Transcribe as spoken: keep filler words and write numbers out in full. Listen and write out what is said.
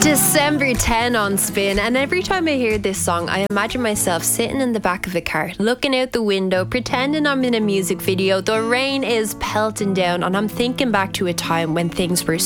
December tenth on Spin, and every time I hear this song I imagine myself sitting in the back of a car looking out the window pretending I'm in a music video. The rain is pelting down and I'm thinking back to a time when things were